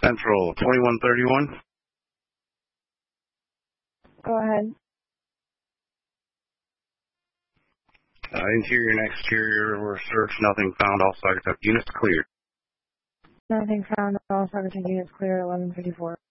Central 2131. Go ahead. Interior and exterior were searched. Nothing found. All sockets have units cleared. Nothing found. All sockets and units clear. 1154.